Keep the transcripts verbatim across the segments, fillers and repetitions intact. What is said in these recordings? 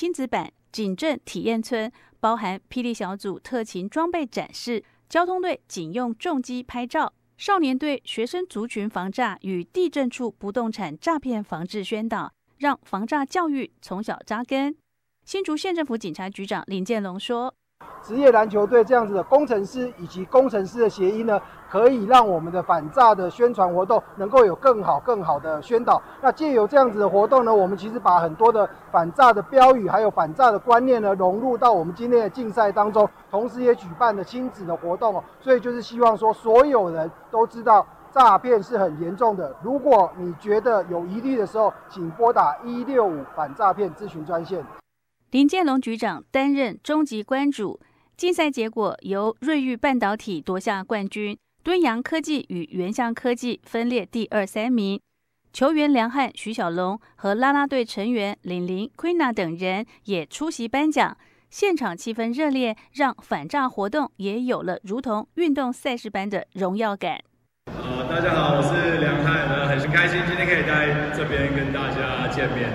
亲子版警政体验村，包含霹雳小组特勤装备展示、交通队警用重机拍照、少年队学生族群防诈与地政处不动产诈骗防治宣导，让防诈教育从小扎根。新竹县政府警察局长林建龙说， 职业篮球队这样子的工程师以及工程师的协议呢，可以让我们的反诈的宣传活动能够有更好更好的宣导。那借由这样子的活动呢，我们其实把很多的反诈的标语还有反诈的观念呢融入到我们今天的竞赛当中，同时也举办了亲子的活动哦。所以就是希望说所有人都知道诈骗是很严重的，如果你觉得有疑虑的时候，请拨打一六五反诈骗咨询专线。 林建龙局长担任终极关主。竞赛结果由瑞昱半导体夺下冠军，敦洋科技与原相科技分列第二、三名。球员梁汉、徐小龙和啦啦队成员玲玲、Queena 等人也出席颁奖，现场气氛热烈，让反诈活动也有了如同运动赛事般的荣耀感。 呃，大家好，我是梁汉，呃，很开心今天可以在这边跟大家见面。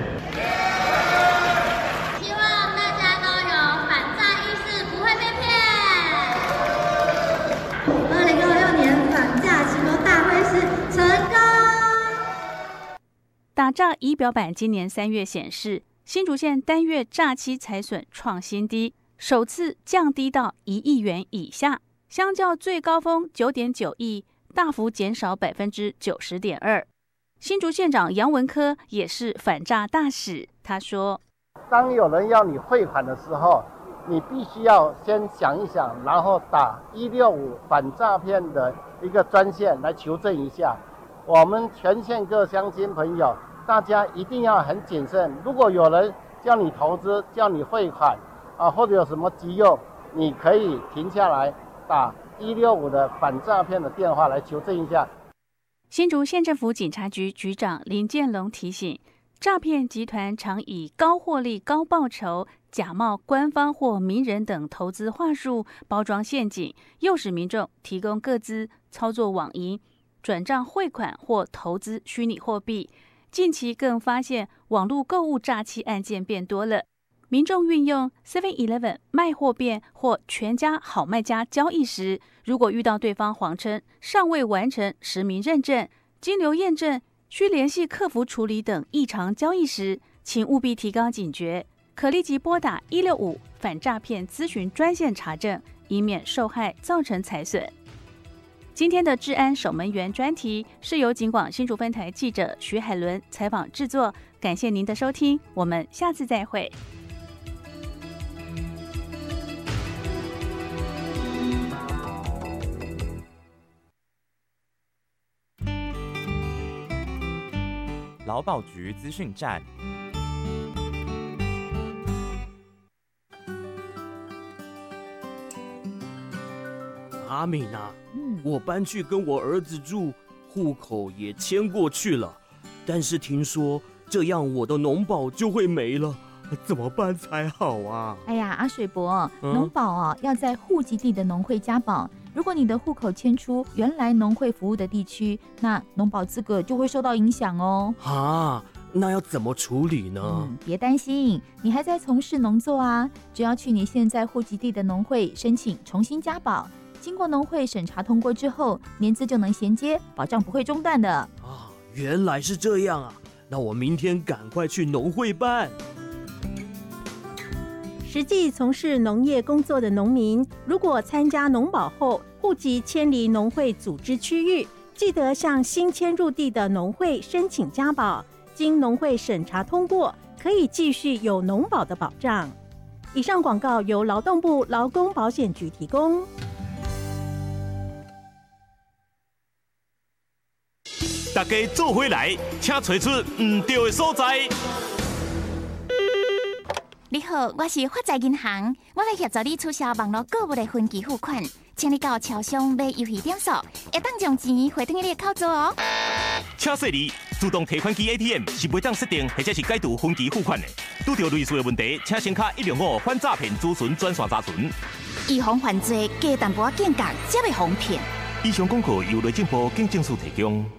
打诈仪表板今年三月显示，新竹县单月诈欺财损创新低，首次降低到一亿元以下，相较最高峰九点九亿，大幅减少百分之九十点二。新竹县长杨文科也是反诈大使，他说：“ 当有人要你汇款的时候，你必须要先想一想，然后打一六五反诈骗的一个专线来求证一下。我们全县各乡亲朋友，大家一定要很谨慎。如果有人叫你投资、叫你汇款啊，或者有什么急用，你可以停下来打一六五的反诈骗的电话来求证一下。” 新竹县政府警察局局长林建龙提醒，诈骗集团常以高获利、高报酬、假冒官方或名人等投资话术包装陷阱，诱使民众提供个资操作网银、转账汇款或投资虚拟货币。近期更发现网络购物诈欺案件变多了，民众运用 seven eleven 卖货变或全家好卖家交易时，如果遇到对方谎称尚未完成实名认证、金流验证、需联系客服处理等异常交易时，请务必提高警觉，可立即拨打一六五反诈骗咨询专线查证，以免受害造成财损。今天的治安守门员专题是由警广新竹分台记者徐海伦采访制作，感谢您的收听，我们下次再会。 劳保局资讯站。 阿敏啊，嗯，我搬去跟我儿子住，户口也迁过去了，但是听说这样我的农保就会没了，怎么办才好啊？ 哎呀，阿水伯，嗯、农保啊要在户籍地的农会加保。如果你的户口迁出原来农会服务的地区，那农保资格就会受到影响哦。 啊，那要怎么处理呢？ 嗯，别担心，你还在从事农作啊，只要去你现在户籍地的农会申请重新加保，经过农会审查通过之后，年资就能衔接，保障不会中断的。 啊，原来是这样啊，那我明天赶快去农会办。 实际从事农业工作的农民，如果参加农保后，户籍迁离农会组织区域，记得向新迁入地的农会申请加保，经农会审查通过，可以继续有农保的保障。以上广告由劳动部劳工保险局提供。 大家做回来，请找出唔对的所在。 你好，我是发财银行，我来协助你促销网络购物的分期付款，请你到超商买游戏点数，会当将钱汇转去你的口座哦。 请说你自动提款机 A T M 是袂当设定或者是解除分期付款的，遇到类似的问题，请先卡一零五反诈骗咨询专线查询。 预防犯罪，加淡薄警觉，才袂防骗。 以上广告由内政部警政署提供。